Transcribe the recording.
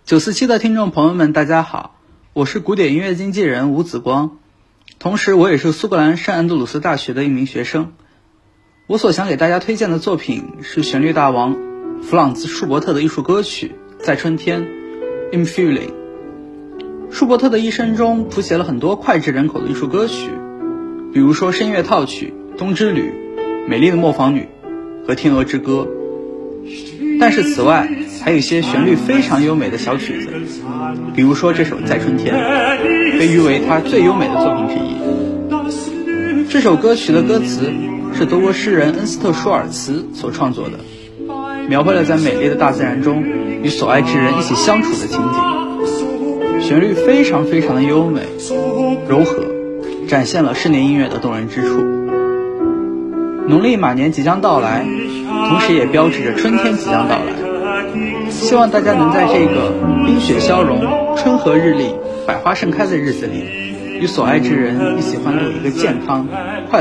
947的听众朋友们大家好，我是古典音乐经纪人吴子光，同时我也是苏格兰圣安德鲁斯大学的一名学生。我所想给大家推荐的作品是旋律大王弗朗兹·舒伯特的艺术歌曲《在春天》（In Feeling）。舒伯特的一生中谱写了很多脍炙人口的艺术歌曲，比如说《声乐套曲》《冬之旅》《美丽的磨坊女》和《天鹅之歌》。但是此外还有一些旋律非常优美的小曲子，比如说这首《在春天》，被誉为他最优美的作品之一。这首歌曲的歌词是德国诗人恩斯特·舒尔茨所创作的，描绘了在美丽的大自然中与所爱之人一起相处的情景。旋律非常的优美柔和，展现了室内音乐的动人之处。农历马年即将到来，同时也标志着春天即将到来。希望大家能在这个冰雪消融、春和日丽、百花盛开的日子里，与所爱之人一起欢度一个健康、快乐